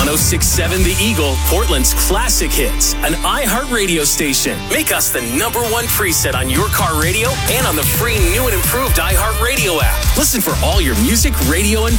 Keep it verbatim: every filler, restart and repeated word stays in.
oh six point seven The Eagle, Portland's classic hits, an iHeart radio station. Make us the number one preset on your car radio and on the free new and improved iHeart Radio app. Listen for all your music, radio, and